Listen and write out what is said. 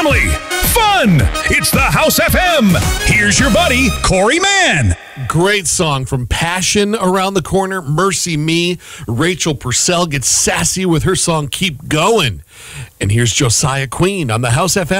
family, fun. It's the House FM. Here's your buddy, Corey Mann. Great song from Passion Around the Corner, Mercy Me. Rachel Purcell gets sassy with her song Keep Going. And here's Josiah Queen on the House FM.